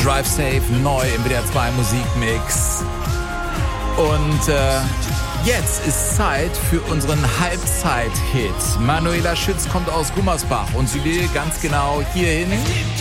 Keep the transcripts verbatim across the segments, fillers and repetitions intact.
Drive Safe, neu im W D R zwei Musikmix. Und äh, jetzt ist Zeit für unseren Halbzeit-Hit. Manuela Schütz kommt aus Gummersbach und sie will ganz genau hierhin.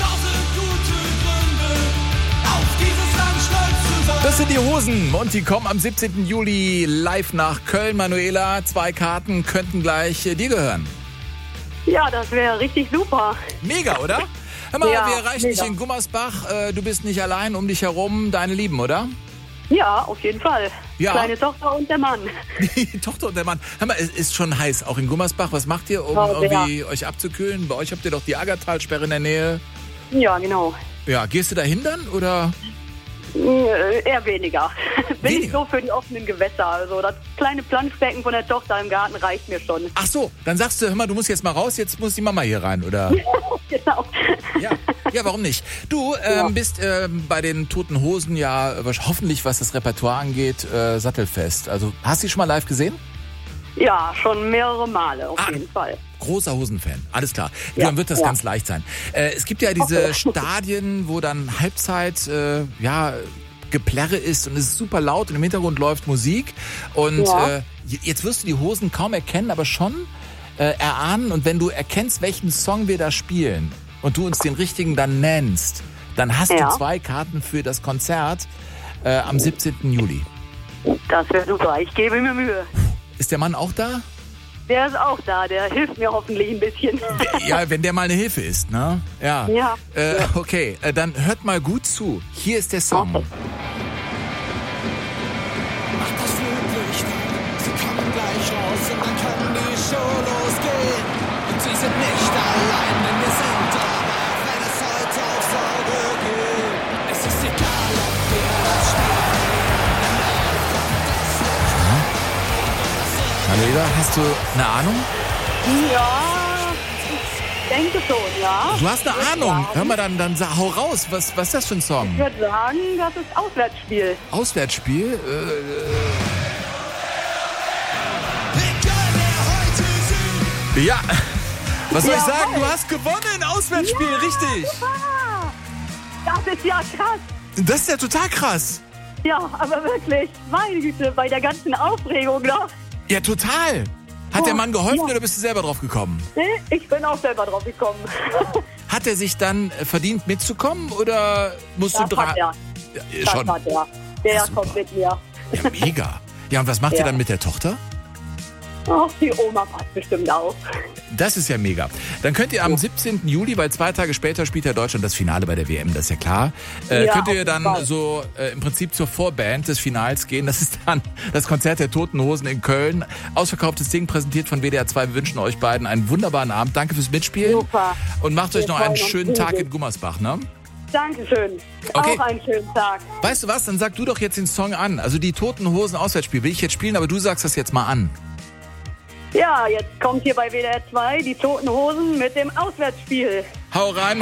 Das sind die Hosen und die kommen am siebzehnten Juli live nach Köln. Manuela, zwei Karten könnten gleich äh, dir gehören. Ja, das wäre richtig super. Mega, oder? Hör mal, Ja, wir erreichen mega. dich in Gummersbach. Äh, du bist nicht allein, um dich herum deine Lieben, oder? Ja, auf jeden Fall. Ja. Kleine Tochter und der Mann. Die Tochter und der Mann. Hör mal, es ist schon heiß, auch in Gummersbach. Was macht ihr, um Oh, irgendwie euch abzukühlen? Bei euch habt ihr doch die Aggertalsperre in der Nähe. Ja, genau. Ja, gehst du da hin dann, oder? Äh, eher weniger. Bin ich Weniger? so für die offenen Gewässer. Also das kleine Planschbecken von der Tochter im Garten reicht mir schon. Ach so, dann sagst du, hör mal, du musst jetzt mal raus, jetzt muss die Mama hier rein, oder? Genau. Ja, ja, warum nicht? Du ähm, Ja. bist ähm, bei den Toten Hosen ja äh, hoffentlich, was das Repertoire angeht, äh, sattelfest. Also, hast du die schon mal live gesehen? Ja, schon mehrere Male, auf Ah. jeden Fall. Großer Hosenfan, alles klar. Du, Ja, dann wird das ja. ganz leicht sein. Äh, es gibt ja diese Okay. Stadien, wo dann Halbzeit, äh, ja, Geplärre ist und es ist super laut und im Hintergrund läuft Musik. Und Ja. äh, jetzt wirst du die Hosen kaum erkennen, aber schon äh, erahnen. Und wenn du erkennst, welchen Song wir da spielen und du uns den richtigen dann nennst, dann hast Ja. du zwei Karten für das Konzert äh, am siebzehnten Juli. Das wäre super. Ich gebe mir Mühe. Ist der Mann auch da? Der ist auch da. Der hilft mir hoffentlich ein bisschen. Ja, wenn der mal eine Hilfe ist, ne? Ja. Ja. Äh, okay, äh, dann hört mal gut zu. Hier ist der Song. Okay. Macht das Flutlicht an, sie kommen gleich raus und dann kann die Show losgehen. Und sie sind nicht allein, denn wir sind dabei, auch wenn es heute auf Sorge geht. Es ist egal, ob wir das Spiel verlieren, denn darauf kommt das nicht. Manuela, hast du eine Ahnung? Ja, ich denke schon, ja. Du hast eine Ich Ahnung. würd Hör mal, dann, dann sag, hau raus. Was, was ist das für ein Song? Ich würde sagen, das ist Auswärtsspiel. Auswärtsspiel? Äh, Egal, wer heute singt. ja. Was soll ich Jawohl. sagen? Du hast gewonnen. Auswärtsspiel, richtig. Ah, das ist ja krass. Das ist ja total krass. Ja, aber wirklich, meine Güte, bei der ganzen Aufregung noch. Ja, total. Hat der Oh, Mann geholfen ja. oder bist du selber drauf gekommen? Ich bin auch selber drauf gekommen. Hat er sich dann äh, verdient mitzukommen oder musst Das du dran? hat er. Ja, Das schon. hat er. Der Ja, super. kommt mit mir. Ja, mega. Ja, und was macht ihr Ja. dann mit der Tochter? Ach, die Oma passt bestimmt auf. Das ist ja mega. Dann könnt ihr am siebzehnten Juli, weil zwei Tage später spielt ja Deutschland das Finale bei der W M, das ist ja klar, äh, Ja, könnt auf ihr jeden dann Fall. so äh, im Prinzip zur Vorband des Finals gehen. Das ist dann das Konzert der Toten Hosen in Köln. Ausverkauftes Ding, präsentiert von W D R zwei. Wir wünschen euch beiden einen wunderbaren Abend. Danke fürs Mitspielen. Super. Und macht euch Wir noch einen freuen uns schönen Tag riesig. in Gummersbach, ne? Dankeschön. Okay. Auch einen schönen Tag. Weißt du was? Dann sag du doch jetzt den Song an. Also die Toten Hosen Auswärtsspiel will ich jetzt spielen, aber du sagst das jetzt mal an. Ja, jetzt kommt hier bei W D R zwei die Toten Hosen mit dem Auswärtsspiel. Hau rein.